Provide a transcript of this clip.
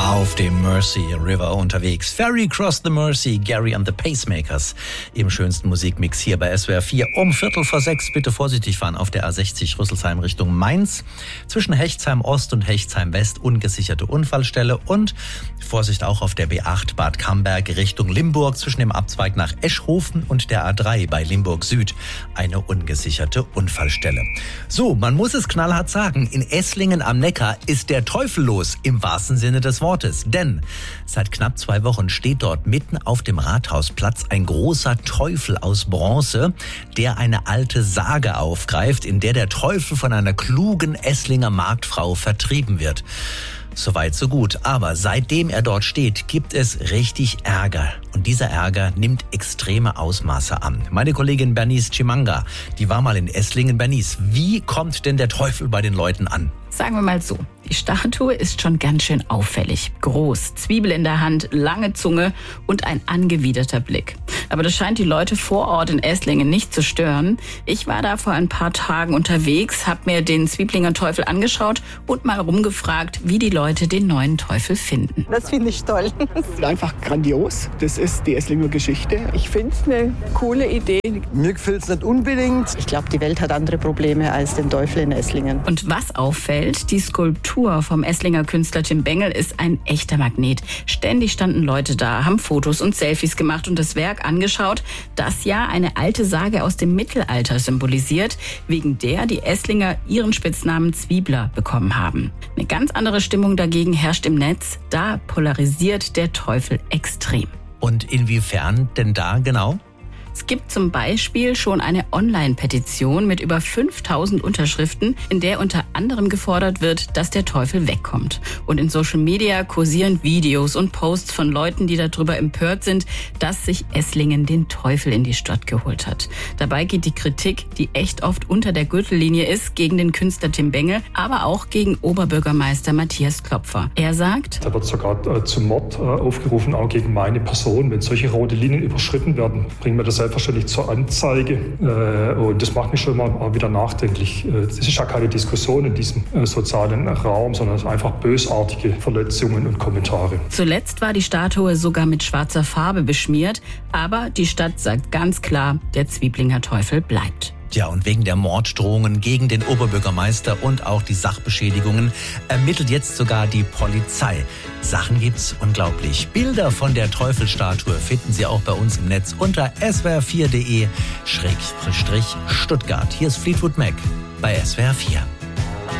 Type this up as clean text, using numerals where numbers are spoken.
Auf dem Mersey River unterwegs. Ferry Cross the Mersey, Gary and the Pacemakers im schönsten Musikmix hier bei SWR 4. Um 5:45 bitte vorsichtig fahren auf der A60 Rüsselsheim Richtung Mainz. Zwischen Hechtsheim Ost und Hechtsheim West ungesicherte Unfallstelle und Vorsicht auch auf der B8 Bad Camberg Richtung Limburg zwischen dem Abzweig nach Eschhofen und der A3 bei Limburg Süd eine ungesicherte Unfallstelle. So, man muss es knallhart sagen, in Esslingen am Neckar ist der Teufel los im wahrsten Sinne des Wortes. Denn seit knapp 2 Wochen steht dort mitten auf dem Rathausplatz ein großer Teufel aus Bronze, der eine alte Sage aufgreift, in der der Teufel von einer klugen Esslinger Marktfrau vertrieben wird. Soweit so gut, aber seitdem er dort steht, gibt es richtig Ärger. Und dieser Ärger nimmt extreme Ausmaße an. Meine Kollegin Bernice Chimanga, die war mal in Esslingen. Bernice, wie kommt denn der Teufel bei den Leuten an? Sagen wir mal so, die Statue ist schon ganz schön auffällig. Groß, Zwiebel in der Hand, lange Zunge und ein angewiderter Blick. Aber das scheint die Leute vor Ort in Esslingen nicht zu stören. Ich war da vor ein paar Tagen unterwegs, habe mir den Zwieblinger Teufel angeschaut und mal rumgefragt, wie die Leute den neuen Teufel finden. Das finde ich toll. Einfach grandios. Das ist die Esslinger Geschichte. Ich finde es eine coole Idee. Mir gefällt es nicht unbedingt. Ich glaube, die Welt hat andere Probleme als den Teufel in Esslingen. Und was auffällt, die Skulptur vom Esslinger Künstler Tim Bengel ist ein echter Magnet. Ständig standen Leute da, haben Fotos und Selfies gemacht und das Werk angeschaut, das ja eine alte Sage aus dem Mittelalter symbolisiert, wegen der die Esslinger ihren Spitznamen Zwiebler bekommen haben. Eine ganz andere Stimmung dagegen herrscht im Netz. Da polarisiert der Teufel extrem. Und inwiefern denn da genau? Es gibt zum Beispiel schon eine Online-Petition mit über 5000 Unterschriften, in der unter anderem gefordert wird, dass der Teufel wegkommt. Und in Social Media kursieren Videos und Posts von Leuten, die darüber empört sind, dass sich Esslingen den Teufel in die Stadt geholt hat. Dabei geht die Kritik, die echt oft unter der Gürtellinie ist, gegen den Künstler Tim Bengel, aber auch gegen Oberbürgermeister Matthias Klopfer. Er sagt: Da wird sogar zum Mord aufgerufen, auch gegen meine Person. Wenn solche rote Linien überschritten werden, bringen wir das selbstverständlich zur Anzeige. Und das macht mich schon mal wieder nachdenklich. Es ist ja keine Diskussion in diesem sozialen Raum, sondern es sind einfach bösartige Verletzungen und Kommentare. Zuletzt war die Statue sogar mit schwarzer Farbe beschmiert, aber die Stadt sagt ganz klar, der Zwieblinger Teufel bleibt. Ja, und wegen der Morddrohungen gegen den Oberbürgermeister und auch die Sachbeschädigungen ermittelt jetzt sogar die Polizei. Sachen gibt's unglaublich. Bilder von der Teufelstatue finden Sie auch bei uns im Netz unter swr4.de/Stuttgart. Hier ist Fleetwood Mac bei SWR 4.